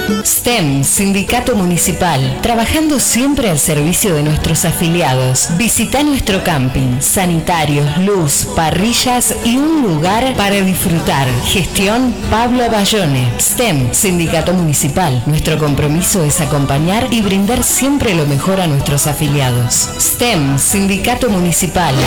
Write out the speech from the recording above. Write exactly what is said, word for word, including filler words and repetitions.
S T E M, Sindicato Municipal, trabajando siempre al servicio de nuestros afiliados. Visita nuestro camping, sanitarios, luz, parrillas y un lugar para disfrutar. Gestión Pablo Bayone. S T E M, Sindicato Municipal. Nuestro compromiso es acompañar y brindar siempre lo mejor a nuestros afiliados. S T E M, Sindicato Municipal.